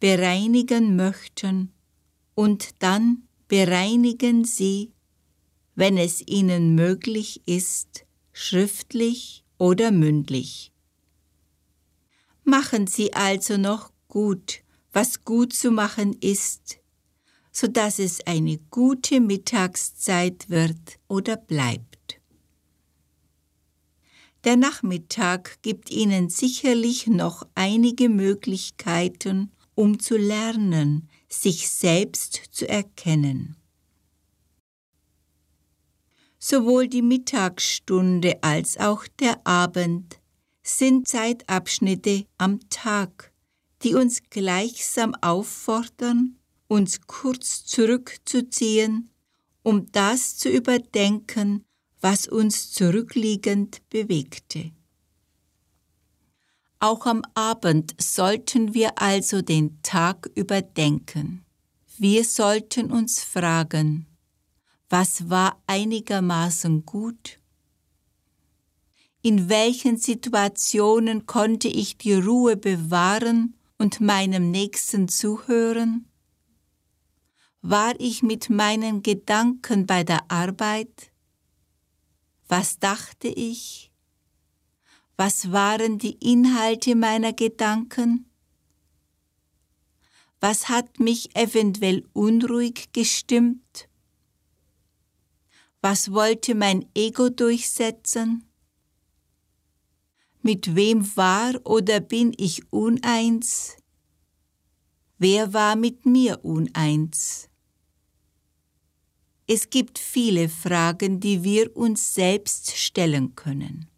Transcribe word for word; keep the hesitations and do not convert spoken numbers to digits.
bereinigen möchten, und dann bereinigen Sie, wenn es Ihnen möglich ist, schriftlich oder mündlich. Machen Sie also noch gut, was gut zu machen ist, sodass es eine gute Mittagszeit wird oder bleibt. Der Nachmittag gibt Ihnen sicherlich noch einige Möglichkeiten, um zu lernen, sich selbst zu erkennen. Sowohl die Mittagsstunde als auch der Abend sind Zeitabschnitte am Tag, die uns gleichsam auffordern, uns kurz zurückzuziehen, um das zu überdenken, was uns zurückliegend bewegte. Auch am Abend sollten wir also den Tag überdenken. Wir sollten uns fragen, was war einigermaßen gut? In welchen Situationen konnte ich die Ruhe bewahren und meinem Nächsten zuhören? War ich mit meinen Gedanken bei der Arbeit? Was dachte ich? Was waren die Inhalte meiner Gedanken? Was hat mich eventuell unruhig gestimmt? Was wollte mein Ego durchsetzen? Mit wem war oder bin ich uneins? Wer war mit mir uneins? Es gibt viele Fragen, die wir uns selbst stellen können.